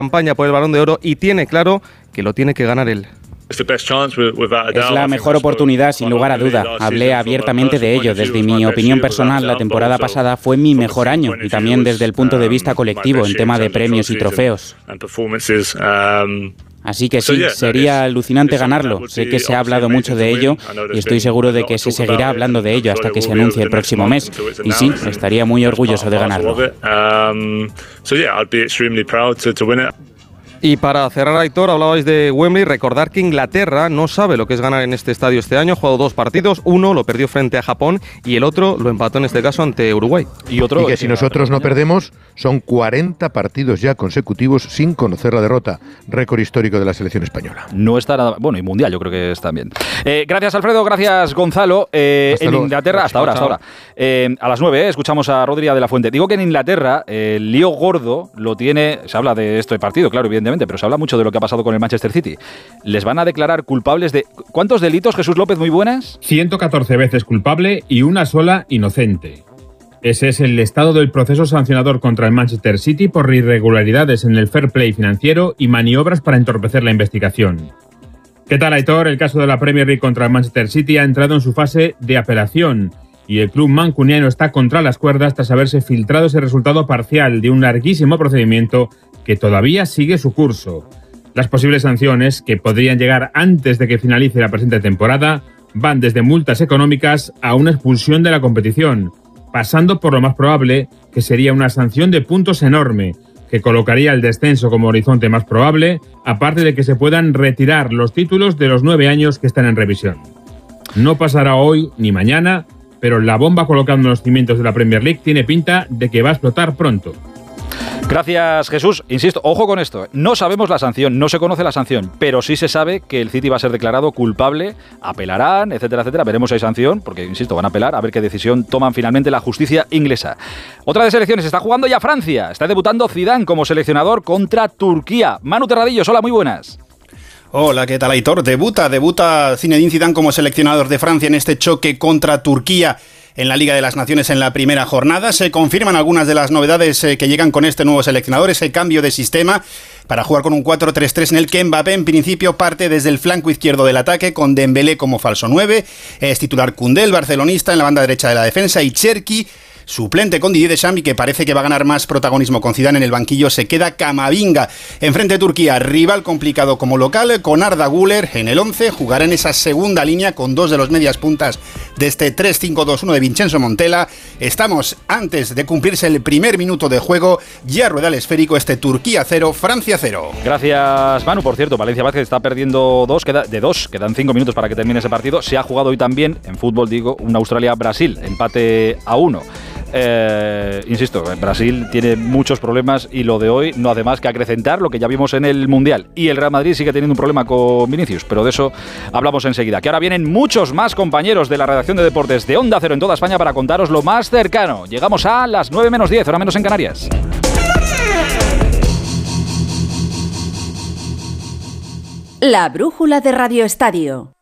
campaña por el Balón de Oro y tiene claro que lo tiene que ganar él. Es la mejor oportunidad, sin lugar a duda. Hablé abiertamente de ello. Desde mi opinión personal, la temporada pasada fue mi mejor año y también desde el punto de vista colectivo en tema de premios y trofeos. Así que sí, sería alucinante ganarlo. Sé que se ha hablado mucho de ello y estoy seguro de que se seguirá hablando de ello hasta que se anuncie el próximo mes. Y sí, estaría muy orgulloso de ganarlo. Y para cerrar, Aitor, hablabais de Wembley. Recordar que Inglaterra no sabe lo que es ganar en este estadio este año. Ha jugado 2 partidos, uno lo perdió frente a Japón y el otro lo empató en este caso ante Uruguay. Y que si nosotros no perdemos, son 40 partidos ya consecutivos sin conocer la derrota. Récord histórico de la selección española. No está nada... Bueno, y mundial yo creo que está bien. Gracias, Alfredo, gracias, Gonzalo. En Inglaterra, hasta ahora. A las 9, escuchamos a Rodri de la Fuente. Digo que en Inglaterra el lío gordo lo tiene... Se habla de este partido, claro, evidentemente, pero se habla mucho de lo que ha pasado con el Manchester City. Les van a declarar culpables de... ¿Cuántos delitos, Jesús López? Muy buenas. 114 veces culpable y una sola inocente. Ese es el estado del proceso sancionador contra el Manchester City por irregularidades en el fair play financiero y maniobras para entorpecer la investigación. ¿Qué tal, Aitor? El caso de la Premier League contra el Manchester City ha entrado en su fase de apelación y el club mancuniano está contra las cuerdas tras haberse filtrado ese resultado parcial de un larguísimo procedimiento que todavía sigue su curso. Las posibles sanciones, que podrían llegar antes de que finalice la presente temporada, van desde multas económicas a una expulsión de la competición, pasando por lo más probable, que sería una sanción de puntos enorme, que colocaría el descenso como horizonte más probable, aparte de que se puedan retirar los títulos de los 9 años que están en revisión. No pasará hoy ni mañana, pero la bomba colocada en los cimientos de la Premier League tiene pinta de que va a explotar pronto. Gracias, Jesús. Insisto, ojo con esto. No sabemos la sanción, no se conoce la sanción, pero sí se sabe que el City va a ser declarado culpable, apelarán, etcétera, etcétera. Veremos si hay sanción, porque, insisto, van a apelar a ver qué decisión toman finalmente la justicia inglesa. Otra de selecciones, está jugando ya Francia. Está debutando Zidane como seleccionador contra Turquía. Manu Terradillos, hola, muy buenas. Hola, ¿qué tal, Aitor? Debuta Zinedine Zidane como seleccionador de Francia en este choque contra Turquía en la Liga de las Naciones en la primera jornada. Se confirman algunas de las novedades que llegan con este nuevo seleccionador, ese cambio de sistema para jugar con un 4-3-3 en el que Mbappé en principio parte desde el flanco izquierdo del ataque con Dembélé como falso 9, es titular Koundé, el barcelonista, en la banda derecha de la defensa, y Cherki, suplente con Didier Deschamps, y que parece que va a ganar más protagonismo con Zidane en el banquillo, se queda Camavinga. Enfrente de Turquía, rival complicado como local, con Arda Güler en el 11, jugará en esa segunda línea con 2 de los medias puntas de este 3-5-2-1 de Vincenzo Montella. Estamos antes de cumplirse el primer minuto de juego, ya rueda el esférico este Turquía 0, Francia 0. Gracias, Manu. Por cierto, Valencia Vázquez está perdiendo 2, quedan 5 minutos para que termine ese partido. Se ha jugado hoy también, en fútbol digo, un Australia-Brasil, empate a 1. Insisto, Brasil tiene muchos problemas y lo de hoy no hace más que acrecentar lo que ya vimos en el Mundial. Y el Real Madrid sigue teniendo un problema con Vinicius, pero de eso hablamos enseguida. Que ahora vienen muchos más compañeros de la redacción de deportes de Onda Cero en toda España para contaros lo más cercano. Llegamos a las 9 menos 10, hora menos en Canarias. La brújula de Radio Estadio.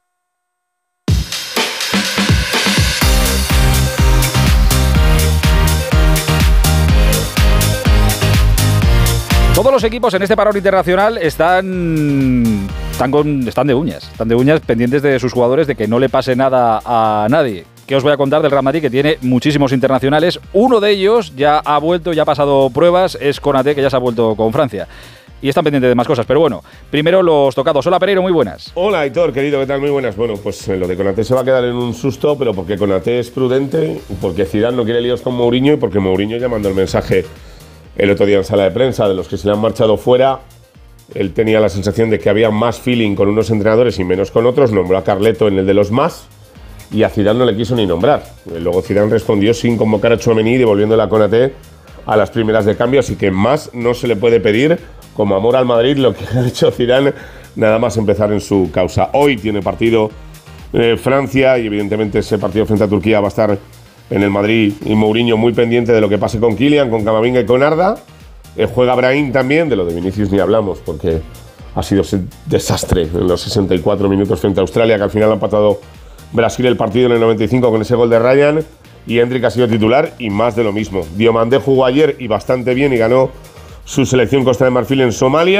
Todos los equipos en este parón internacional están de uñas, pendientes de sus jugadores, de que no le pase nada a nadie. ¿Qué os voy a contar del Real Madrid, que tiene muchísimos internacionales? Uno de ellos ya ha vuelto, ya ha pasado pruebas, es Konaté, que ya se ha vuelto con Francia. Y están pendientes de más cosas, pero bueno, primero los tocados. Hola, Pereiro, muy buenas. Hola, Aitor, querido, ¿qué tal? Muy buenas. Bueno, pues lo de Konaté se va a quedar en un susto, pero porque Konaté es prudente, porque Zidane no quiere líos con Mourinho y porque Mourinho ya mandó el mensaje el otro día en sala de prensa de los que se le han marchado fuera. Él tenía la sensación de que había más feeling con unos entrenadores y menos con otros. Nombró a Carleto en el de los más y a Zidane no le quiso ni nombrar. Luego Zidane respondió sin convocar a Tchouaméni, devolviéndole a Konaté a las primeras de cambio. Así que más no se le puede pedir, como amor al Madrid, lo que ha hecho Zidane, nada más empezar en su causa. Hoy tiene partido Francia y evidentemente ese partido frente a Turquía va a estar en el Madrid, y Mourinho muy pendiente de lo que pase con Kylian, con Camavinga y con Arda. Juega Brahim también, de lo de Vinicius ni hablamos, porque ha sido ese desastre en los 64 minutos frente a Australia, que al final ha empatado Brasil el partido en el 95 con ese gol de Ryan, y Endrick ha sido titular y más de lo mismo. Diomandé jugó ayer y bastante bien y ganó su selección Costa de Marfil en Somalia.